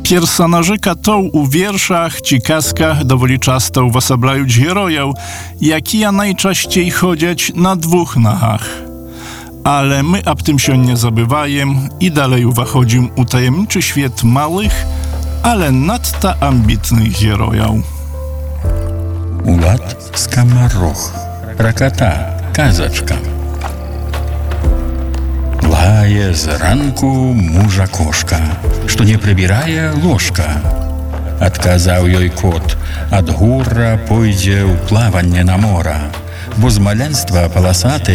Персонажи katoў у вершах ці казках доволі часто uwasabliają героїв, які najczęściej chodzić na dwóch nogach. Ale my ab tym się nie zabywajem i dalej uwachodzim u tajemniczy świat małych, ale nadto ambitnych героїв. Улад Скоморох. Ракота, казочка. Лае зранку мужа кошка, што не прыбірае ложка. Адказаў ёй кот, ад гура пойдзе ў плаванне на мора, бо з маленства паласаты